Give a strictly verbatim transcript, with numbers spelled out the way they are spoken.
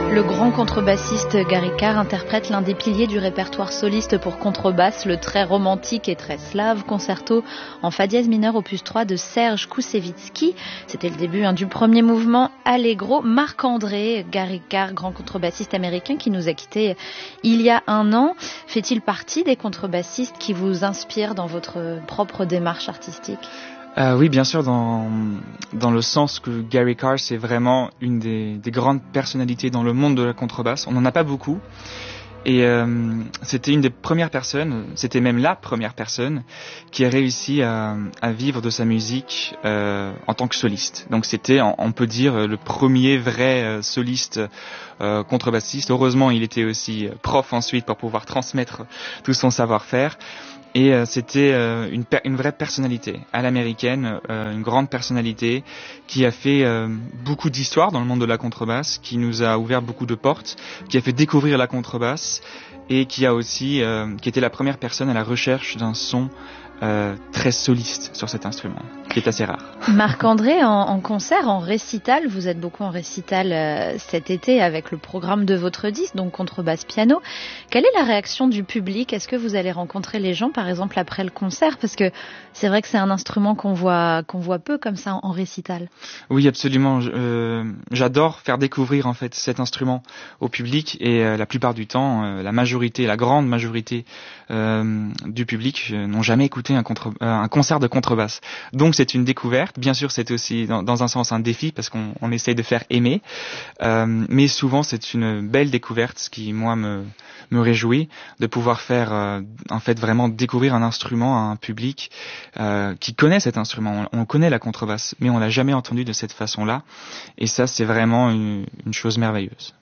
Le grand contrebassiste Gary Carr interprète l'un des piliers du répertoire soliste pour contrebasse, le très romantique et très slave concerto en fa dièse mineur opus trois de Serge Koussevitzky. C'était le début hein, du premier mouvement Allegro. Marc-André Gary Carr, grand contrebassiste américain qui nous a quittés il y a un an, fait-il partie des contrebassistes qui vous inspirent dans votre propre démarche artistique ? Euh, oui, bien sûr, dans, dans le sens que Gary Carr, c'est vraiment une des, des grandes personnalités dans le monde de la contrebasse. On n'en a pas beaucoup. Et euh, c'était une des premières personnes, c'était même la première personne qui a réussi à, à vivre de sa musique euh, en tant que soliste. Donc c'était, on, on peut dire, le premier vrai euh, soliste euh, contrebassiste. Heureusement, il était aussi prof ensuite pour pouvoir transmettre tout son savoir-faire. Et euh, c'était euh, une, per- une vraie personnalité à l'américaine, euh, une grande personnalité qui a fait euh, beaucoup d'histoires dans le monde de la contrebasse, qui nous a ouvert beaucoup de portes, qui a fait découvrir la contrebasse et qui a aussi, euh, qui était la première personne à la recherche d'un son euh, très soliste sur cet instrument, qui est assez rare. Marc-André, en, en concert, en récital, vous êtes beaucoup en récital euh, cet été avec le programme de votre disque, donc contrebasse piano. Quelle est la réaction du public ? Est-ce que vous allez rencontrer les gens, par exemple, après le concert ? Parce que c'est vrai que c'est un instrument qu'on voit, qu'on voit peu comme ça en, en récital. Oui, absolument. Euh, j'adore faire découvrir en fait cet instrument au public et euh, la plupart du temps, euh, la majorité, la grande majorité euh, du public euh, n'ont jamais écouté un, contre, euh, un concert de contrebasse. Donc c'est une découverte. Bien sûr, c'est aussi dans, dans un sens un défi parce qu'on on essaye de faire aimer. Euh, mais souvent, c'est une belle découverte, ce qui moi me me réjouit de pouvoir faire euh, en fait vraiment découvrir un instrument à un public euh, qui connaît cet instrument. On, on connaît la contrebasse, mais on l'a jamais entendu de cette façon-là. Et ça, c'est vraiment une, une chose merveilleuse.